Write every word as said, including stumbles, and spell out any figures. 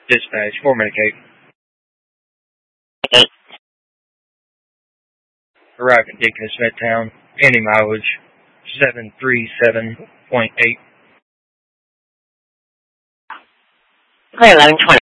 Dispatch, four Medicaid. Eight. Arriving at Deaconess Midtown. Pending mileage seven three seven point eight. Clear eleven twenty.